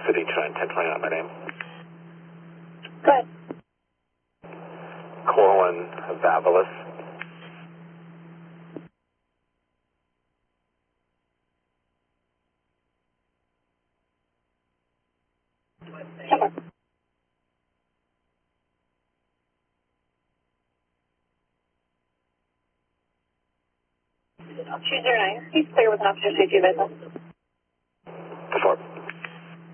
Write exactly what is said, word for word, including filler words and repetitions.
City China ten twenty-nine, my name. Good. Corwin Vavilis. two zero nine, he's clear with an officer safety vehicle.